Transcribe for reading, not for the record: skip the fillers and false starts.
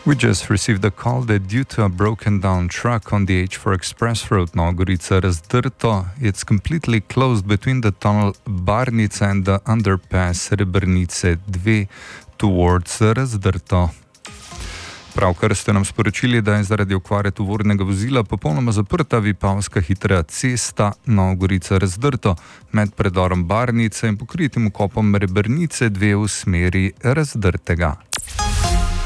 We just received a call that due to a broken down truck on the H4 Express Road Novogorica Razdrto, it's completely closed between the tunnel Barnica and the underpass Rebrnice 2 towards Razdrto. Pravkar ste nam sporočili, da je zaradi okvare tovornega vozila popolnoma zaprta Vipavska hitra cesta Novogorica Razdrto med predorom Barnice in pokritim vkopom Rebrnice 2 v smeri Razdrtega.